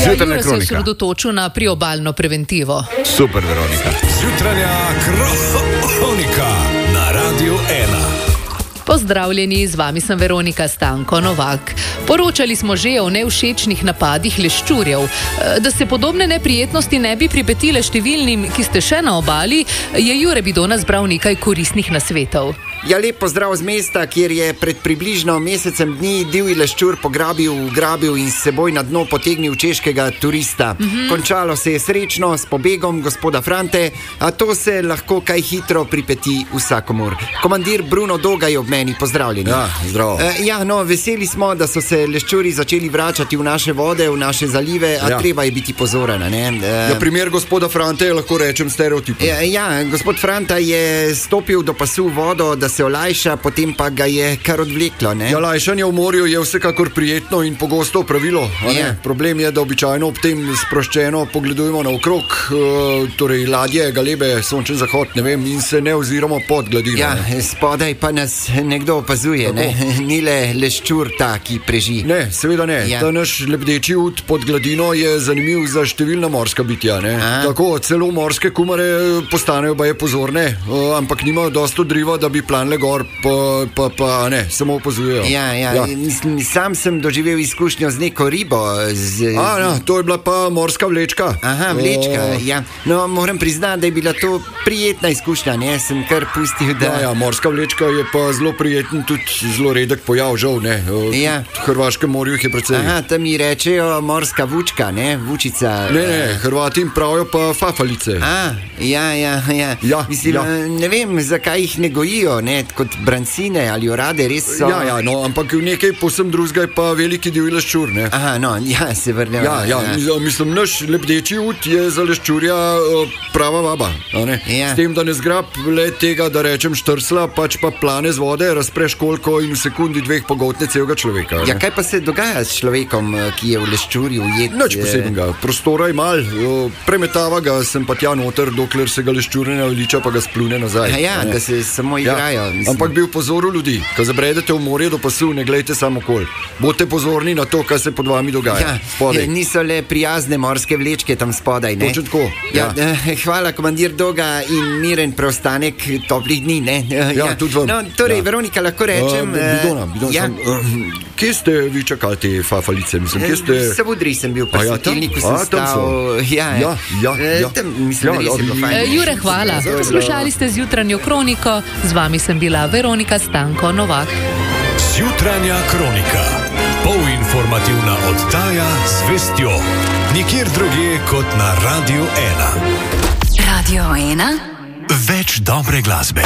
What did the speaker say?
Jure se je osredotočil na priobalno preventivo. Super, Veronika. Jutranja kronika na Radiu 1. Pozdravljeni, z vami sem Veronika Stanko Novak. Poročali smo že o nevšečnih napadih leščurjev. Da se podobne neprijetnosti ne bi pripetile številnim, ki ste še na obali, je Jure Bidona zbral nekaj koristnih nasvetov. Ja, lep pozdrav z mesta, kjer je pred približno mesecem dni divji leščur ugrabil in s seboj na dno potegnil češkega turista. Končalo se je srečno s pobegom gospoda Frante, a to se lahko kaj hitro pripeti vsakomur. Komandir Bruno Doga je ob meni, pozdravljeni. Ja, zdravo. Veseli smo, da so se leščuri začeli vračati v naše vode, v naše zalive, a treba je biti pozoren, ne? Primer gospoda Frante je, lahko rečem, stereotip. Gospod Franta je stopil do pasu vodo, da se olajša, potem pa ga je kar odvleklo, ne? Lajšanje v morju je vsekakor prijetno in pogosto pravilo. Problem je, da običajno ob tem sproščeno pogledujemo naokrog, torej ladje, galebe, sončen zahod, ne vem, in se ne oziramo pod gladino. Spodaj pa nas nekdo opazuje, ne? Ni le leščur ta, ki preži. Ne, seveda ne. Ta naš lebdeči ud pod gladino je zanimiv za številna morska bitja, ne? Tako, celo morske kumare postanejo baje pozorne, ampak nimajo dosto driva, da bi planile gor, pa ne, samo opazujejo. Sam sem doživel izkušnjo z neko ribo. To je bila pa morska vlečka. Vlečka, No, moram priznati, da je bila to prijetna izkušnja, ne? Sem kar pustil, da... Morska vlečka je pa zelo prijeten, tudi zelo redek pojav, žal, ne? V Hrvaškem morju jih je precej. Tam mi rečejo morska vučka, ne? Vučica. Ne, Hrvati jim pravijo pa fafalice. Mislim, ne vem, zakaj jih ne gojijo, ne? Kot brancine ali orade, res so... ampak nekaj povsem drugega je pa veliki divji leščur, ne? Se vrnemo. Mislim, naš lebdeči ud je za leščurja prava vaba, ne? S tem, da ne zgrab le tega, da rečem štrsla, pač pa plane z vode, razpreš koliko in v sekundi dveh pogotne celega človeka. Kaj pa se dogaja s človekom, ki je v leščurju ujet? Nič posebnega, prostora je mal, premetava ga sem pa tja noter, dokler se ga leščur ne naveliča, pa ga splune nazaj. Da se samo igrajo. Ampak bi upozoril ljudi, ko zabredete v morje do pasu, ne glejte samo okoli. Bodite pozorni na to, kaj se pod vami dogaja. Niso le prijazne morske vlečke tam spodaj, ne? Točno tako. Hvala, komandir Doga, in miren preostanek toplih dni, ne? Tudi vam. Veronika, lahko rečem... Bidona, kje ste vi čakali te fafalice? Mislim, kje ste... V Savudri sem bil, pa svetilniku sem stal. Mislim, res je bilo fajn. Jure, hvala. Poslušali ste Jutranjo kroniko, z vami sem bila Veronika Stanko Novak. Jutranja kronika. Polinformativna oddaja z vestjo. Nikjer drugje kot na Radiu 1. Radio 1. Več dobre glasbe.